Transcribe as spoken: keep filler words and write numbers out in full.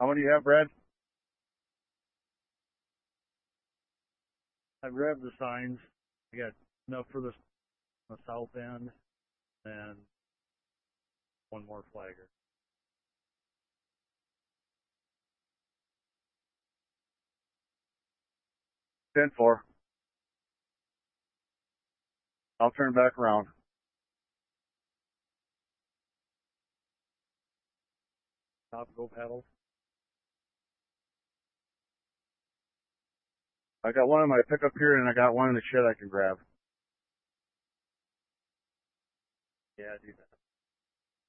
How many do you have, Brad? I grabbed the signs. I got enough for the, the south end, and one more flagger. ten four. I'll turn back around. Top go paddles. I got one in my pickup here, and I got one in the shed I can grab. Yeah, do that.